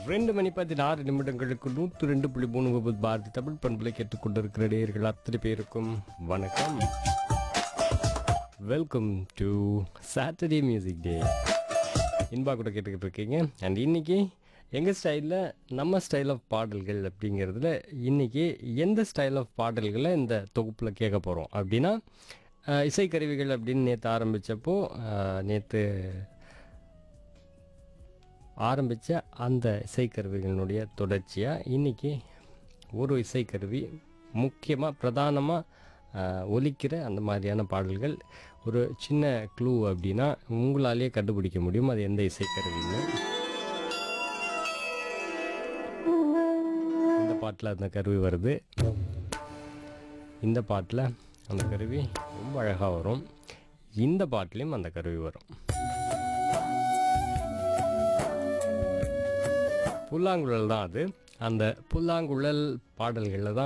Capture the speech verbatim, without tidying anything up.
ரெண்டு மணி பதினாறு நிமிடங்களுக்கு நூற்று ரெண்டு புள்ளி மூணு ஒன்பது பாரதி தமிழ் பண்புகளை கேட்டுக்கொண்டிருக்கிற நேயர்கள் அத்தனை பேருக்கும் வணக்கம். வெல்கம் டு சாட்டர்டே மியூசிக் டே. இன்பா கூட கேட்டுக்கிட்டு இருக்கீங்க. அண்ட் இன்னைக்கு எங்கள் ஸ்டைலில் நம்ம ஸ்டைல் ஆஃப் பாடல்கள் அப்படிங்கிறதுல இன்றைக்கி எந்த ஸ்டைல் ஆஃப் பாடல்களை இந்த தொகுப்பில் கேட்க போகிறோம் அப்படின்னா, அஹ், இசைக்கருவிகள் அப்படின்னு நேற்று ஆரம்பித்தப்போ நேற்று ஆரம்பித்த அந்த இசைக்கருவிகளினுடைய தொடர்ச்சியாக இன்றைக்கி ஒரு இசைக்கருவி முக்கியமாக பிரதானமாக ஒலிக்கிற அந்த மாதிரியான பாடல்கள். ஒரு சின்ன க்ளூ அப்படின்னா உங்களாலேயே கண்டுபிடிக்க முடியும் அது எந்த இசைக்கருவின்னு. இந்த பாட்டில் அந்த கருவி வருது, இந்த பாட்டில் அந்த கருவி ரொம்ப அழகாக வரும், இந்த பாட்டிலையும் அந்த கருவி வரும். புல்லாங்குழல் தான் அது. அந்த புல்லாங்குழல் பாடல்களில் தான்